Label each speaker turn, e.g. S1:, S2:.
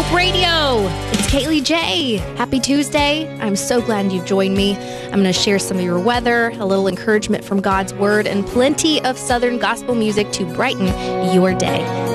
S1: Radio. It's Kaylee J. Happy Tuesday. I'm so glad you've joined me. I'm going to share some of your weather, a little encouragement from God's Word, and plenty of Southern gospel music to brighten your day.